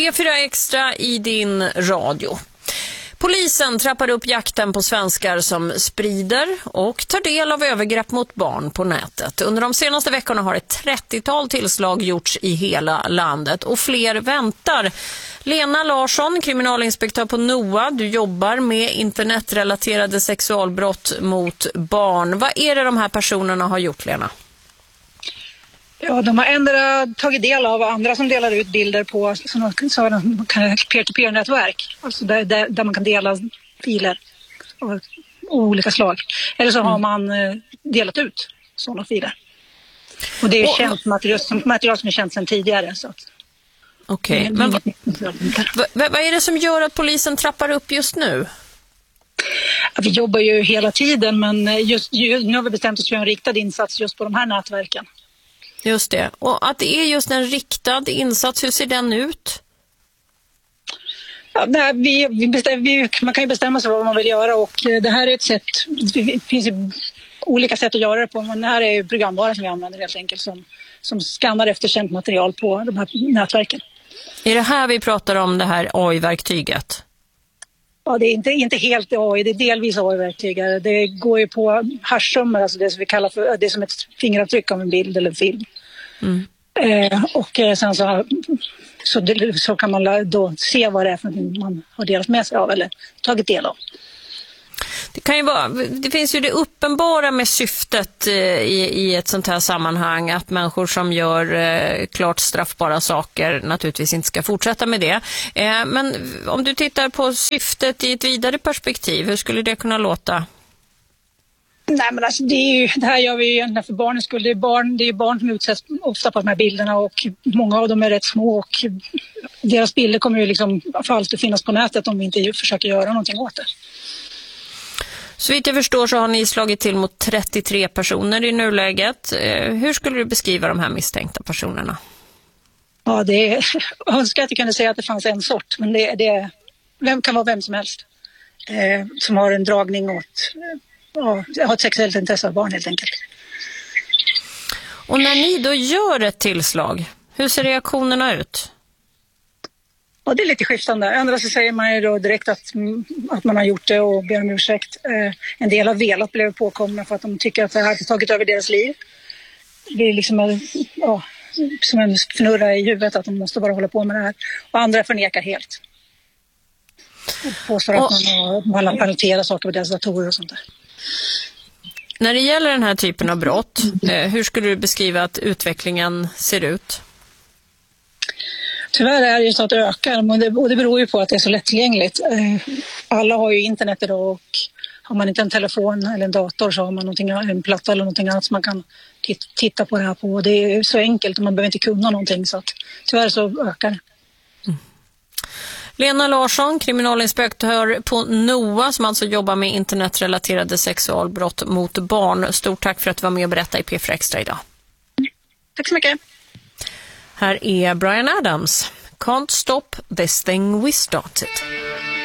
P4 Extra i din radio. Polisen trappar upp jakten på svenskar som sprider och tar del av övergrepp mot barn på nätet. Under de senaste veckorna har ett 30-tal tillslag gjorts i hela landet och fler väntar. Lena Larsson, kriminalinspektör på NOA, du jobbar med internetrelaterade sexualbrott mot barn. Vad är det de här personerna har gjort, Lena? Ja, de har ändå tagit del av andra som delar ut bilder på sådana peer-to-peer-nätverk. Alltså där man kan dela filer av olika slag. Eller så har man delat ut sådana filer. Och det är känt material som är känt sedan tidigare. Okej, men vad är det som gör att polisen trappar upp just nu? Ja, vi jobbar ju hela tiden, men nu har vi bestämt oss för en riktad insats just på de här nätverken. Just det. Och att det är just en riktad insats, hur ser den ut? Ja, man kan ju bestämma sig vad man vill göra, och det här är ett sätt, det finns ju olika sätt att göra det på, men det här är ju programvara som vi använder helt enkelt som skannar efter känt material på de här nätverken. Är det här vi pratar om, det här AI-verktyget? Ja, det är inte helt AI, det är delvis AI-verktyg. Det går ju på hashsummor, alltså det som vi kallar för, det är som ett fingeravtryck av en bild eller en film. Och sen så kan man då se vad det är för något man har delat med sig av eller tagit del av. Det finns ju det uppenbara med syftet i ett sånt här sammanhang, att människor som gör klart straffbara saker naturligtvis inte ska fortsätta med det. Men om du tittar på syftet i ett vidare perspektiv, hur skulle det kunna låta? Nej, men alltså det här gör vi ju egentligen för barnens skull. Det är barn som utsätts ofta på de här bilderna, och många av dem är rätt små, och deras bilder kommer ju liksom för alltid finnas på nätet om vi inte försöker göra någonting åt det. Så vitt jag förstår så har ni slagit till mot 33 personer i nuläget. Hur skulle du beskriva de här misstänkta personerna? Ja, jag önskar att jag kunde säga att det fanns en sort, men vem kan vara vem som helst som har en dragning åt, har ett sexuellt intresse av barn helt enkelt. Och när ni då gör ett tillslag, hur ser reaktionerna ut? Ja, det är lite skiftande. Andra så säger man ju då direkt att man har gjort det och ber om ursäkt. En del har velat bli påkomna för att de tycker att det har tagit över deras liv. Det är liksom som en fnurra i huvudet att de måste bara hålla på med det här. Och andra förnekar helt. Och påstår att man har parenterat saker på deras datorer och sånt där. När det gäller den här typen av brott, hur skulle du beskriva att utvecklingen ser ut? Tyvärr är det ju så att det ökar, och det beror ju på att det är så lättillgängligt. Alla har ju internet idag, och har man inte en telefon eller en dator så har man en platta eller någonting annat som man kan titta på det här på. Det är så enkelt och man behöver inte kunna någonting, så att tyvärr så ökar det. Lena Larsson, kriminalinspektör på NOA, som alltså jobbar med internetrelaterade sexualbrott mot barn. Stort tack för att du var med och berättade i P4 Extra idag. Tack så mycket. Här är Bryan Adams. Can't stop this thing we started.